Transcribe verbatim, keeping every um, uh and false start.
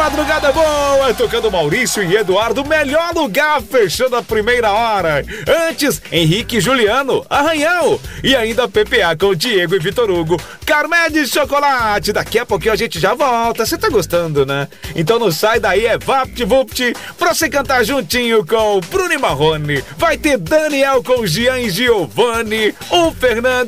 Madrugada boa, tocando Maurício e Eduardo, melhor lugar, fechando a primeira hora. Antes, Henrique e Juliano, Arranhão. E ainda P P A com Diego e Vitor Hugo. Carmé de chocolate. Daqui a pouquinho a gente já volta. Você tá gostando, né? Então não sai daí, é VaptVupt pra você cantar juntinho com Bruno e Marrone. Vai ter Daniel com Gian e Giovanni, o Fernando